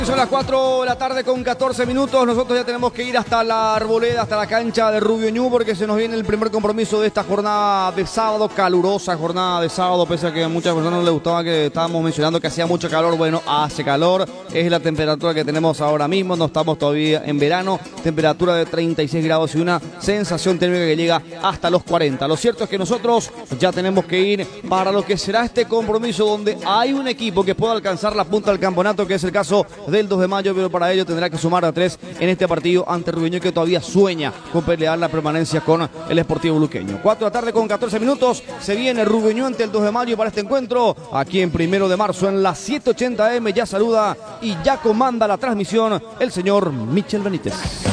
Son las 4 de la tarde con 14 minutos. Nosotros ya tenemos que ir hasta la Arboleda, hasta la cancha de Rubio Ñu, porque se nos viene el primer compromiso de esta jornada de sábado, calurosa jornada de sábado, pese a que a muchas personas no les gustaba que estábamos mencionando que hacía mucho calor. Bueno, hace calor, es la temperatura que tenemos ahora mismo, no estamos todavía en verano, temperatura de 36 grados y una sensación térmica que llega hasta los 40. Lo cierto es que nosotros ya tenemos que ir para lo que será este compromiso donde hay un equipo que pueda alcanzar la punta del campeonato, que es el caso del 2 de mayo, pero para ello tendrá que sumar a 3 en este partido ante Rubio Ñu, que todavía sueña con pelear la permanencia con el Sportivo Luqueño. 4 de la tarde con 14 minutos, se viene Rubio Ñu ante el 2 de mayo para este encuentro, aquí en 1 de marzo en la 780 AM, ya saluda y ya comanda la transmisión el señor Michel Benítez.